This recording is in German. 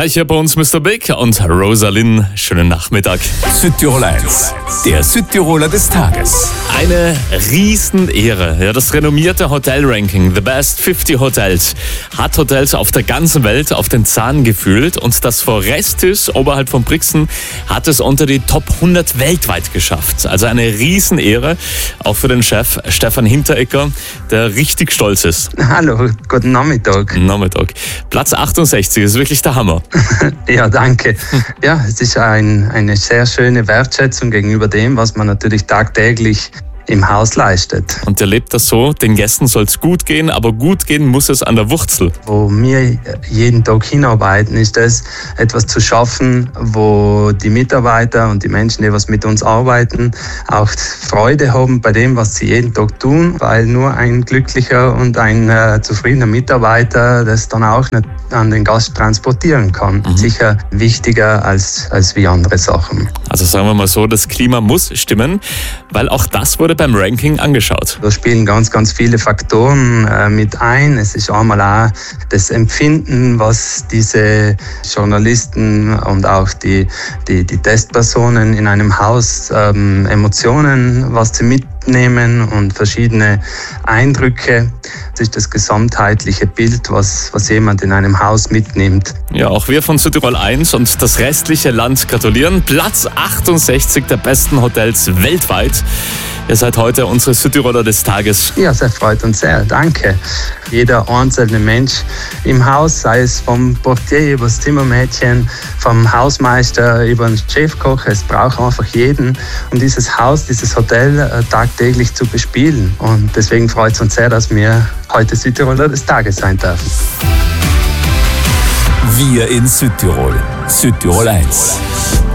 Gleich hier bei uns Mr. Big und Rosalind. Schönen Nachmittag. Südtirol 1, der Südtiroler des Tages. Eine Riesenehre. Ja, das renommierte Hotel-Ranking, The Best 50 Hotels, hat Hotels auf der ganzen Welt auf den Zahn gefühlt. Und das Forestis oberhalb von Brixen hat es unter die Top 100 weltweit geschafft. Also eine Riesenehre, auch für den Chef Stefan Hinteregger, der richtig stolz ist. Hallo, guten Nachmittag. Platz 68 ist wirklich der Hammer. Ja, danke. Ja, es ist eine sehr schöne Wertschätzung gegenüber dem, was man natürlich tagtäglich im Haus leistet. Und er lebt das so, den Gästen soll es gut gehen, aber gut gehen muss es an der Wurzel. Wo wir jeden Tag hinarbeiten, ist es, etwas zu schaffen, wo die Mitarbeiter und die Menschen, die was mit uns arbeiten, auch Freude haben bei dem, was sie jeden Tag tun, weil nur ein glücklicher und ein zufriedener Mitarbeiter das dann auch nicht an den Gast transportieren kann. Sicher wichtiger als wie andere Sachen. Also sagen wir mal so, das Klima muss stimmen, weil auch das wurde beim Ranking angeschaut. Da spielen ganz, ganz viele Faktoren mit ein. Es ist einmal auch das Empfinden, was diese Journalisten und auch die Testpersonen in einem Haus, Emotionen, was sie mitnehmen und verschiedene Eindrücke. Das ist das gesamtheitliche Bild, was jemand in einem Haus mitnimmt. Ja, auch wir von Südtirol 1 und das restliche Land gratulieren. Platz 68 der besten Hotels weltweit. Ihr seid heute unsere Südtiroler des Tages. Ja, das freut uns sehr. Danke. Jeder einzelne Mensch im Haus, sei es vom Portier über das Zimmermädchen, vom Hausmeister über den Chefkoch, es braucht einfach jeden, um dieses Haus, dieses Hotel tagtäglich zu bespielen. Und deswegen freut es uns sehr, dass wir heute Südtiroler des Tages sein dürfen. Wir in Südtirol. Südtirol 1.